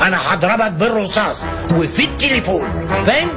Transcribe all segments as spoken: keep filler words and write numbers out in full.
انا هضربك بالرصاص وفي التليفون، فاهم؟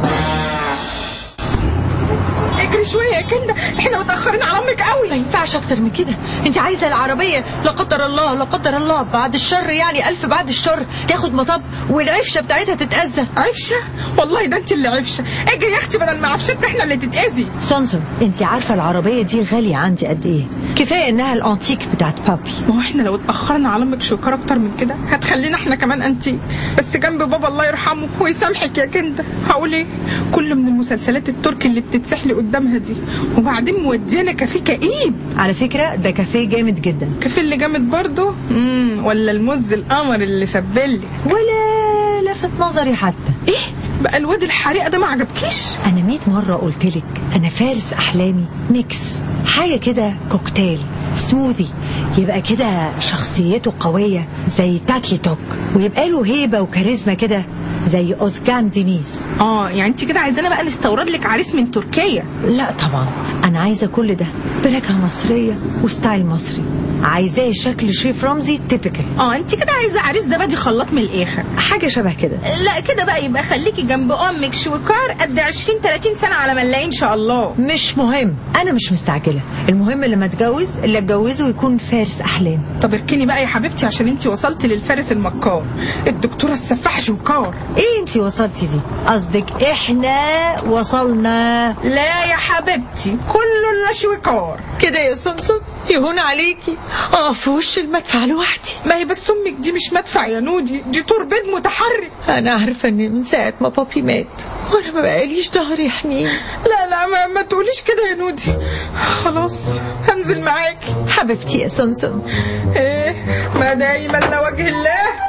اجري شويه يا كنده، احنا متاخرين على امك قوي. ما ينفعش اكتر من كده. انت عايزه العربيه لا قدر الله لا قدر الله بعد الشر، يعني الف بعد الشر، تاخد مطب والعفشه بتاعتها تتاذى. عفشه؟ والله ده انت اللي عفشه. اجري يا اختي بدل ما عفشتنا احنا اللي تتاذي. سونسون، انت عارفه العربيه دي غاليه عندي قد ايه؟ كفايه انها الانتيك بتاعت بابي. ما هو احنا لو اتاخرنا على امك شكر اكتر من كده هتخلينا احنا كمان انتيك، بس جنب بابا الله يرحمه ويسامحك يا كنده. هقول ايه؟ كل من المسلسلات التركي اللي بتتسحلي قدامها دي، وبعدين مودينا كافيه كئيب. على فكره ده كافيه جامد جدا. كافيه اللي جامد برضه؟ امم ولا المز القمر اللي سبلي ولا لفت نظري حتى. ايه بقى الواد الحريقه ده ما عجبكيش؟ انا مية مره قلتلك انا فارس احلامي ميكس، حاجه كده كوكتيل سموذي، يبقى كده شخصيته قويه زي تاتلي توك، ويبقى له هيبه وكاريزما كده زي اوزجان دينيز. اه يعني انت كده عايزانا بقى نستورد لك عريس من تركيا؟ لا طبعا، انا عايزه كل ده بنكهه مصريه وستايل مصري، عايزاه شكل شريف رمزي تيبيكال. اه انت كده عايزه عريس زبادي خلاط من الاخر، حاجه شبه كده. لا كده بقى يبقى خليكي جنب امك شويكار قد عشرين تلاتين سنه على ما نلاقيه ان شاء الله. مش مهم، انا مش مستعجله، المهم لما اتجوز اللي اتجوزه يكون فارس احلام. طب اركني بقى يا حبيبتي عشان انت وصلتي للفارس المكار الدكتوره السفاح شويكار. ايه انت وصلتي دي؟ قصدك احنا وصلنا؟ لا يا حبيبتي كله شويكار كده يا سمسم، يهون عليكي اقف في وش المدفع لوحدي. ما هي بس امك دي مش مدفع يا نودي، دي توربيد متحرك. انا عارفه ان من ساعه ما بابي مات وانا ما بقاليش ظهر يحميني. لا لا ما, ما تقوليش كده يا نودي، خلاص هنزل معاكي حبيبتي يا سمسم. ايه ما دايما لوجه الله.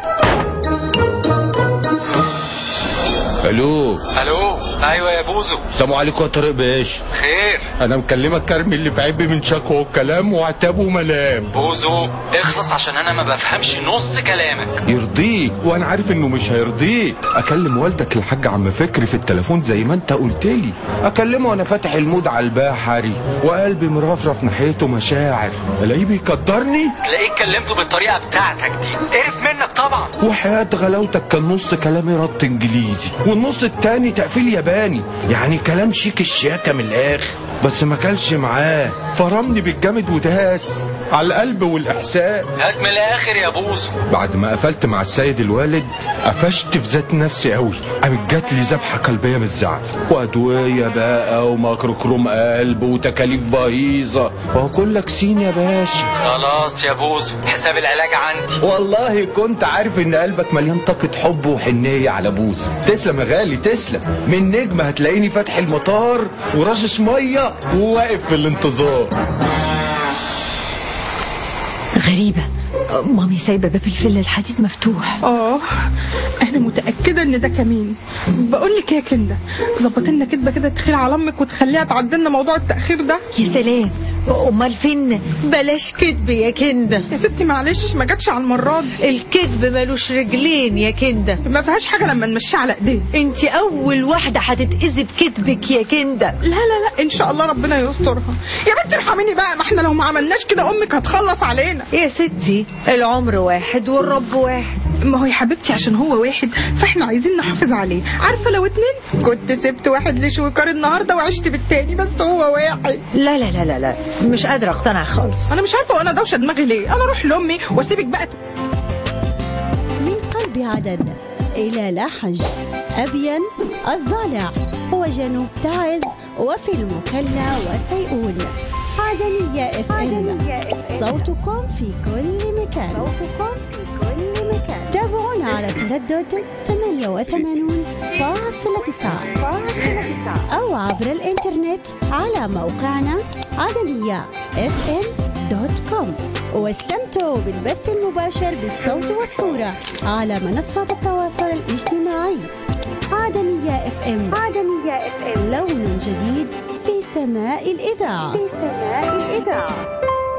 الو الو ايوه يا بوزو. السلام عليكم يا طارق باش. خير؟ انا مكلمك كرمي اللي في عيبي من شكوى وكلام وعتاب وملام. بوزو اخلص عشان انا ما بفهمش نص كلامك. يرضيك وانا عارف انه مش هيرضيك. اكلم والدك الحاج عم فكري في التليفون زي ما انت قلت لي، اكلمه وانا فاتح المود على البحري وقلبي مرفرف ناحيته مشاعر، الاقيه بيقدرني. تلاقيك كلمته بالطريقه بتاعتك دي، قرف منك طبعا. وحياة غلاوتك كان نص كلامي رد انجليزي والنص التاني تقفيل ياباني، يعني كلام شيك الشياكه من الاخر، بس ما كلش معاه، فرمني بالجامد وداس على القلب والاحساس. هات من الاخر يا بوزو. بعد ما قفلت مع السيد الوالد قفشت في ذات نفسي قوي، قامت جات لي ذبحه قلبيه من الزعل، وادويه بقى وميكروكروم قلب وتكاليف بايظه، وهو كلك سين يا باشا. خلاص يا بوزو حساب العلاج عندي. والله كنت عارف ان قلبك مليان طاقه حب وحنيه على بوزو. تسلم يا غالي تسلم. من نجم هتلاقيني فاتح المطار ورشش ميه وواقف في الانتظار. غريبة، مامي سايبة باب الفيلا الحديد مفتوح. اه انا متأكدة ان ده كمين. بقول لك يا كنده ظبط لنا كدبة كده تخيل على امك وتخليها تعدي لنا موضوع التأخير ده. يا سلام، امال فين؟ بلاش كدب يا كنده. يا ستي معلش ما جاتش على المرة دي. الكدب مالوش رجلين يا كنده، ما فيهاش حاجة لما نمشي على ايديه. انت اول واحدة هتتأذي بكدبك يا كنده. لا لا لا ان شاء الله ربنا يسترها. يا بنتي ارحميني بقى، ما احنا لو ما عملناش كده امك هتخلص علينا. يا ستي العمر واحد والرب واحد. ما هو يا حبيبتي عشان هو واحد فاحنا عايزين نحافظ عليه، عارفه لو اتنين كنت سبت واحد لشويكار النهارده وعشت بالتاني، بس هو واحد. لا لا لا لا لا مش قادره اقتنع خالص. انا مش عارفه وانا دوشه دماغي ليه. انا اروح لامي واسيبك بقى. من قلب عدن الى لحج ابين الضالع وجنوب تعز وفي المكلا وسيئون. عدنية اف ام صوتكم في كل مكان. تابعونا على تردد ثمانية وثمانين فاصلة تسعة أو عبر الإنترنت على موقعنا عدنية اف ام دوت كوم، واستمتعوا بالبث المباشر بالصوت والصورة على منصات التواصل الاجتماعي. عدنية اف ام، عدنية اف ام، لون جديد في سماء الإذاعة. في سماء الإذاعة.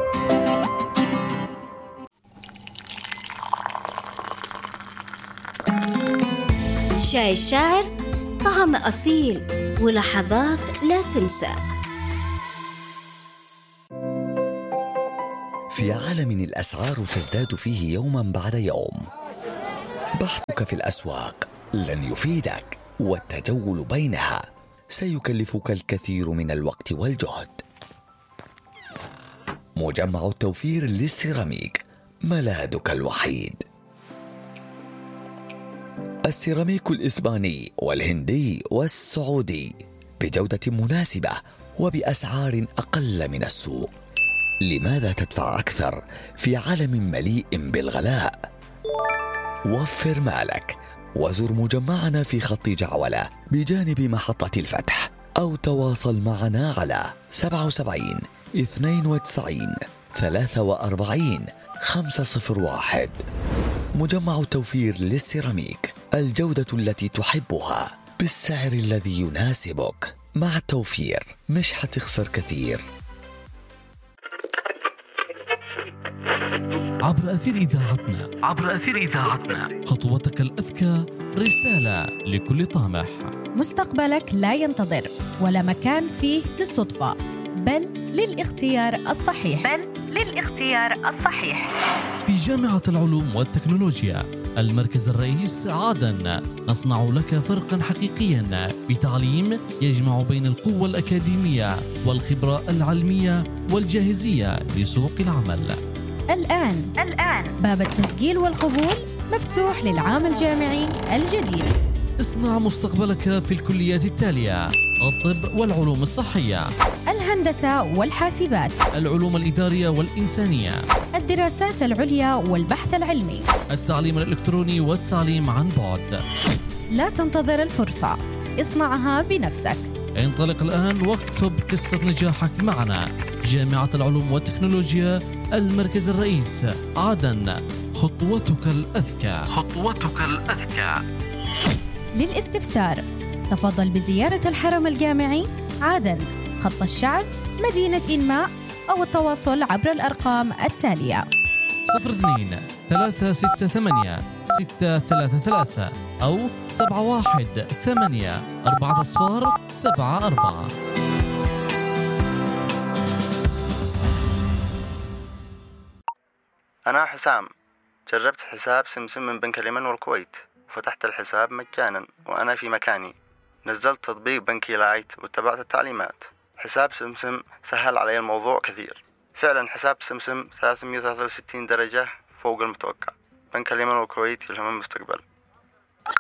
شاي الشاعر طعم أصيل ولحظات لا تنسى. في عالم الأسعار تزداد فيه يوما بعد يوم، بحثك في الأسواق لن يفيدك، والتجول بينها سيكلفك الكثير من الوقت والجهد. مجمع التوفير للسيراميك ملاذك الوحيد. السيراميك الإسباني والهندي والسعودي بجودة مناسبة وبأسعار أقل من السوق. لماذا تدفع أكثر في عالم مليء بالغلاء؟ وفر مالك وزر مجمعنا في خط جعولة بجانب محطة الفتح، أو تواصل معنا على سبعة وسبعين اثنين وتسعين ثلاثة وأربعين خمسة صفر واحد. مجمع التوفير للسيراميك، الجودة التي تحبها بالسعر الذي يناسبك. مع التوفير مش حتخسر كثير. عبر أثير إذاعتنا عبر أثير إذاعتنا خطوتك الأذكى رسالة لكل طامح. مستقبلك لا ينتظر ولا مكان فيه للصدفة، بل للاختيار الصحيح بل للاختيار الصحيح في جامعة العلوم والتكنولوجيا المركز الرئيس عدن، نصنع لك فرقا حقيقيا بتعليم يجمع بين القوة الأكاديمية والخبرة العلمية والجاهزية لسوق العمل. الآن الآن باب التسجيل والقبول مفتوح للعام الجامعي الجديد. اصنع مستقبلك في الكليات التالية: الطب والعلوم الصحية، الهندسة والحاسبات، العلوم الإدارية والإنسانية، الدراسات العليا والبحث العلمي، التعليم الإلكتروني والتعليم عن بعد. لا تنتظر الفرصة، اصنعها بنفسك. انطلق الآن واكتب قصة نجاحك معنا. جامعة العلوم والتكنولوجيا المركز الرئيس عدن، خطوتك الأذكى خطوتك الأذكى. للاستفسار تفضل بزيارة الحرم الجامعي عدن، خط الشعب، مدينة إنماء، أو التواصل عبر الأرقام التالية: صفر اثنين ثلاثة ستة ثمانية ستة ثلاثة ثلاثة أو سبعة واحد ثمانية أربعة أصفار سبعة أربعة. أنا حسام، جربت حساب سمسم من بنك اليمن والكويت وفتحت الحساب مجانا وأنا في مكاني. نزلت تطبيق بنكي لايت واتبعت التعليمات. حساب سمسم سهل علي الموضوع كثير. فعلا حساب سمسم ثلاثمئة وثلاثة وستين درجة فوق المتوقع. بنك اليمن والكويت يلهم المستقبل.